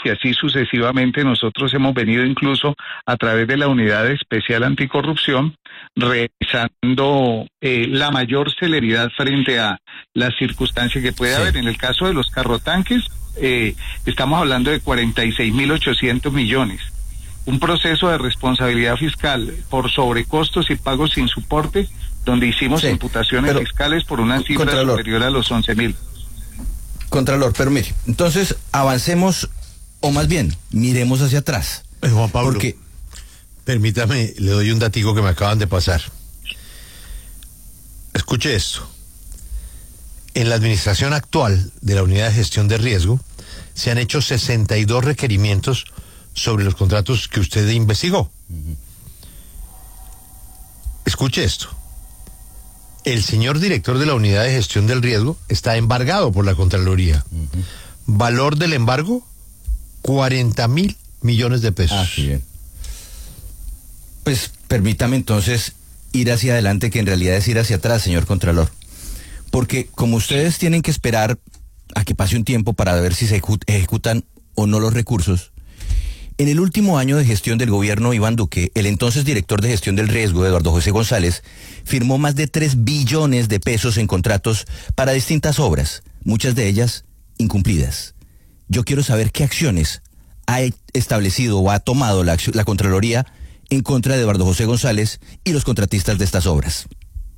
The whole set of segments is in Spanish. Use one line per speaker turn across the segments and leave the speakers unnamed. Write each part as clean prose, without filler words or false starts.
y así sucesivamente nosotros hemos venido incluso a través de la Unidad Especial Anticorrupción realizando la mayor celeridad frente a las circunstancias que puede haber. En el caso de los carrotanques, estamos hablando de 46.800 millones. Un proceso de responsabilidad fiscal por sobrecostos y pagos sin soporte, donde hicimos imputaciones fiscales por una cifra superior a los 11.000.
Contralor, pero mire, entonces avancemos, o más bien, miremos hacia atrás.
Juan Pablo,
porque...
permítame, le doy un datico que me acaban de pasar. Escuche esto. En la administración actual de la Unidad de Gestión de Riesgo, se han hecho 62 requerimientos sobre los contratos que usted investigó. Escuche esto. El señor director de la Unidad de Gestión del Riesgo está embargado por la Contraloría. Valor del embargo, 40.000 millones de pesos.
Ah, sí, bien. Pues permítame entonces ir hacia adelante, que en realidad es ir hacia atrás, señor Contralor. Porque como ustedes tienen que esperar a que pase un tiempo para ver si se ejecutan o no los recursos, en el último año de gestión del gobierno Iván Duque, el entonces director de gestión del riesgo, Eduardo José González, firmó más de 3 billones de pesos en contratos para distintas obras, muchas de ellas incumplidas. Yo quiero saber qué acciones ha establecido o ha tomado la Contraloría en contra de Eduardo José González y los contratistas de estas obras.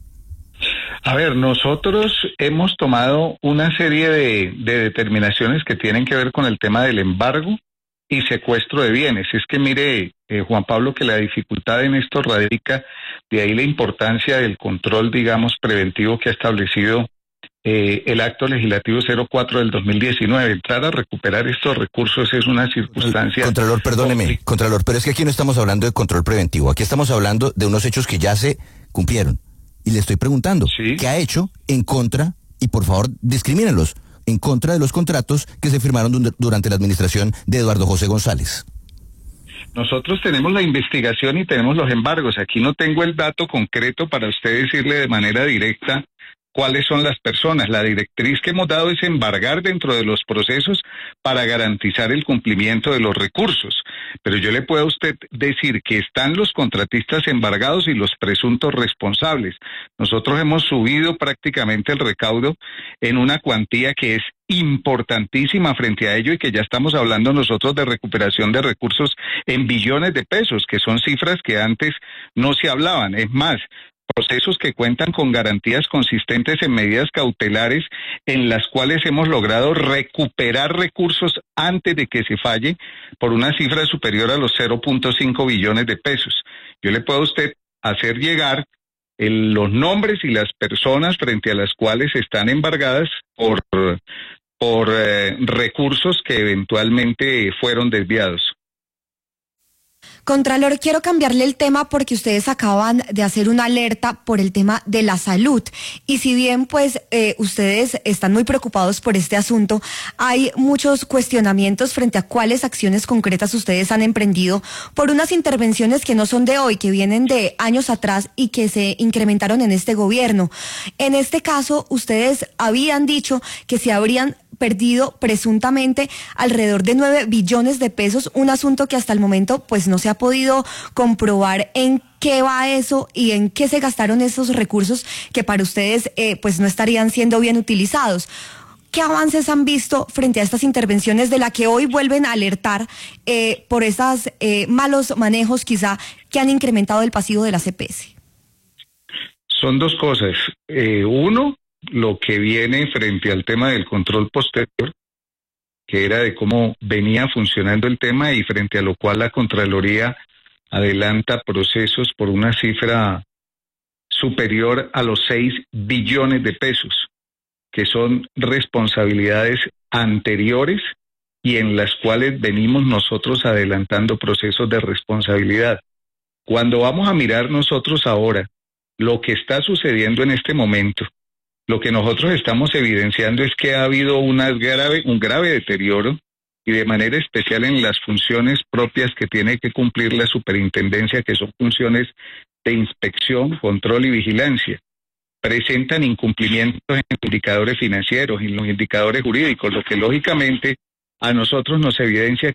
A ver, nosotros hemos tomado una serie de determinaciones que tienen que ver con el tema del embargo y secuestro de bienes. Es que mire, Juan Pablo, que la dificultad en esto radica, de ahí la importancia del control, digamos, preventivo que ha establecido el acto legislativo 04 del 2019. Entrar a recuperar estos recursos es una circunstancia...
Contralor, perdóneme, Contralor, pero es que aquí no estamos hablando de control preventivo, aquí estamos hablando de unos hechos que ya se cumplieron. Y le estoy preguntando, ¿qué ha hecho en contra, y por favor, discrimínenlos, en contra de los contratos que se firmaron durante la administración de Eduardo José González?
Nosotros tenemos la investigación y tenemos los embargos. Aquí no tengo el dato concreto para usted decirle de manera directa cuáles son las personas. La directriz que hemos dado es embargar dentro de los procesos para garantizar el cumplimiento de los recursos. Pero yo le puedo a usted decir que están los contratistas embargados y los presuntos responsables. Nosotros hemos subido prácticamente el recaudo en una cuantía que es importantísima frente a ello, y que ya estamos hablando nosotros de recuperación de recursos en billones de pesos, que son cifras que antes no se hablaban. Es más, procesos que cuentan con garantías consistentes en medidas cautelares en las cuales hemos logrado recuperar recursos antes de que se falle por una cifra superior a los 0.5 billones de pesos. Yo le puedo a usted hacer llegar los nombres y las personas frente a las cuales están embargadas por recursos que eventualmente fueron desviados.
Contralor, quiero cambiarle el tema porque ustedes acaban de hacer una alerta por el tema de la salud. Y si bien pues ustedes están muy preocupados por este asunto, hay muchos cuestionamientos frente a cuáles acciones concretas ustedes han emprendido por unas intervenciones que no son de hoy, que vienen de años atrás y que se incrementaron en este gobierno. En este caso, ustedes habían dicho que se habrían perdido presuntamente alrededor de 9 billones de pesos, un asunto que hasta el momento pues no se ha podido comprobar en qué va eso y en qué se gastaron esos recursos que para ustedes pues no estarían siendo bien utilizados. ¿Qué avances han visto frente a estas intervenciones de la que hoy vuelven a alertar por esos malos manejos quizá que han incrementado el pasivo de la CPS?
Son dos cosas. Uno, lo que viene frente al tema del control posterior, que era de cómo venía funcionando el tema, y frente a lo cual la Contraloría adelanta procesos por una cifra superior a los 6 billones de pesos, que son responsabilidades anteriores y en las cuales venimos nosotros adelantando procesos de responsabilidad. Cuando vamos a mirar nosotros ahora lo que está sucediendo en este momento, lo que nosotros estamos evidenciando es que ha habido un grave deterioro, y de manera especial en las funciones propias que tiene que cumplir la superintendencia, que son funciones de inspección, control y vigilancia. Presentan incumplimientos en los indicadores financieros y en los indicadores jurídicos, lo que lógicamente a nosotros nos evidencia